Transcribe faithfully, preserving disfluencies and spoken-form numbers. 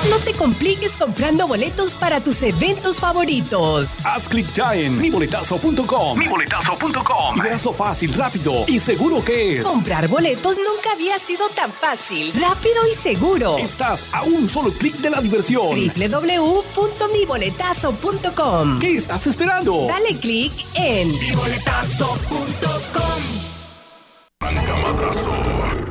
no te compliques comprando boletos para tus eventos favoritos. Haz clic ya en mi boletazo punto com. mi boletazo punto com y verás lo fácil, rápido y seguro que es. Comprar boletos nunca había sido tan fácil, rápido y seguro. Estás a un solo clic de la diversión. doble u doble u doble u punto mi boletazo punto com. ¿Qué estás esperando? Dale clic en mi boletazo punto com. Arranca madrazo.